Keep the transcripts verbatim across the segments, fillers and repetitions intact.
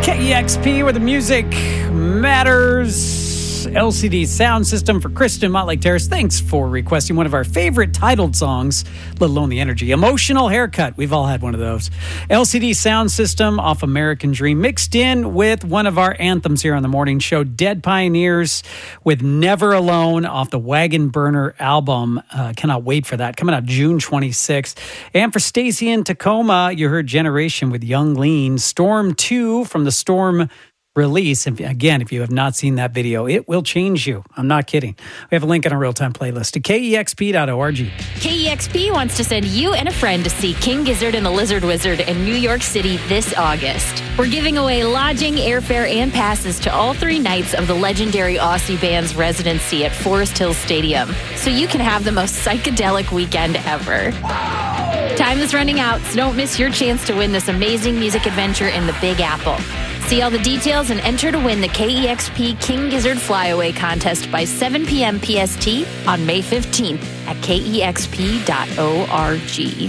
K E X P, where the music matters. L C D sound system for Kristen Motlake Terrace. Thanks for requesting one of our favorite titled songs, let alone the energy. Emotional Haircut. We've all had one of those. L C D sound system off American Dream, mixed in with one of our anthems here on the morning show, Dead Pioneers with Never Alone off the Wagon Burner album. Uh, cannot wait for that. Coming out June twenty-sixth. And for Stacy in Tacoma, you heard Generation with Young Lean. Storm two from the Storm release. And again, if you have not seen that video, it will change you. I'm not kidding. We have a link on our real-time playlist to K E X P dot org. K E X P wants to send you and a friend to see King Gizzard and the Lizard Wizard in New York City this August. We're giving away lodging, airfare, and passes to all three nights of the legendary Aussie band's residency at Forest Hills Stadium, so you can have the most psychedelic weekend ever. Time is running out, so don't miss your chance to win this amazing music adventure in the Big Apple. See all the details and enter to win the K E X P King Gizzard Flyaway contest by seven p.m. P S T on May fifteenth at K E X P dot org.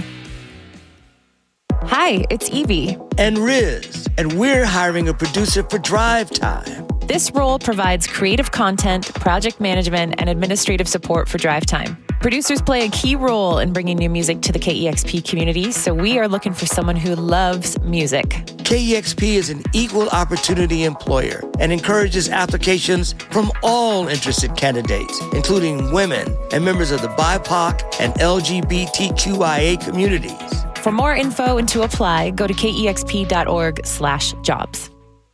Hi, it's Evie. And Riz. And we're hiring a producer for Drive Time. This role provides creative content, project management, and administrative support for Drive Time. Producers play a key role in bringing new music to the K E X P community, so we are looking for someone who loves music. K E X P is an equal opportunity employer and encourages applications from all interested candidates, including women and members of the B I P O C and L G B T Q I A communities. For more info and to apply, go to K E X P dot org slash jobs.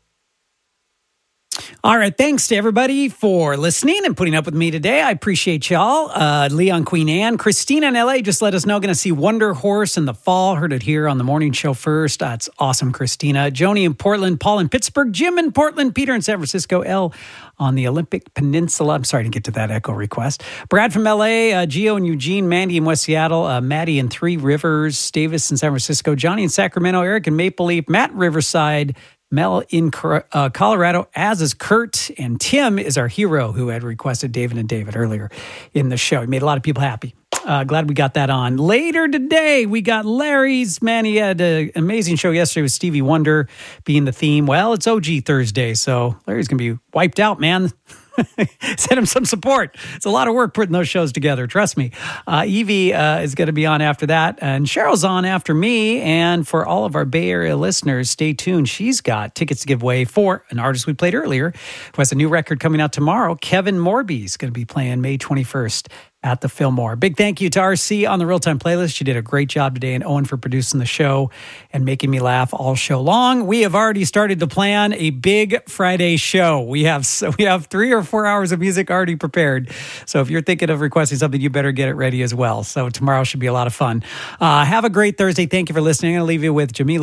All right, thanks to everybody for listening and putting up with me today. I appreciate y'all. Uh, Leon, Queen Anne, Christina in L A just let us know, going to see Wonder Horse in the fall. Heard it here on the morning show first. That's awesome, Christina. Joni in Portland, Paul in Pittsburgh, Jim in Portland, Peter in San Francisco, L on the Olympic Peninsula. I'm sorry to get to that echo request. Brad from L A, uh, Gio in Eugene, Mandy in West Seattle, uh, Maddie in Three Rivers, Davis in San Francisco, Johnny in Sacramento, Eric in Maple Leaf, Matt in Riverside, Mel in uh, Colorado, as is Kurt, and Tim is our hero who had requested David and David earlier in the show. He made a lot of people happy. Uh, glad we got that on. Later today, we got Larry's. Man, he had an amazing show yesterday with Stevie Wonder being the theme. Well, it's O G Thursday, so Larry's going to be wiped out, man. Send him some support. It's a lot of work putting those shows together. Trust me. Uh, Evie uh, is going to be on after that. And Cheryl's on after me. And for all of our Bay Area listeners, stay tuned. She's got tickets to give away for an artist we played earlier who has a new record coming out tomorrow. Kevin Morby is going to be playing May twenty-first at the Fillmore. Big thank you to R C on the Real Time Playlist. She did a great job today, and Owen for producing the show and making me laugh all show long. We have already started to plan a big Friday show. We have so we have three or four hours of music already prepared. So if you're thinking of requesting something, you better get it ready as well. So tomorrow should be a lot of fun. Uh, have a great Thursday. Thank you for listening. I'm going to leave you with Jamila